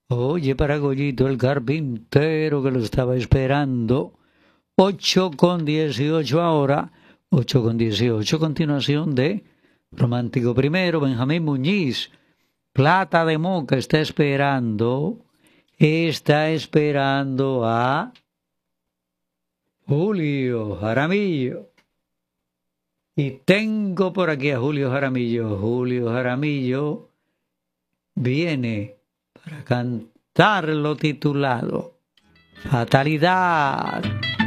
Oye, para Goyito el carpintero que lo estaba esperando. 8:18 ahora. 8:18. Continuación de Romántico Primero. Benjamín Muñiz. Plata de Moca está esperando. Está esperando a Julio Jaramillo. Y tengo por aquí a Julio Jaramillo. Julio Jaramillo viene para cantar lo titulado Fatalidad.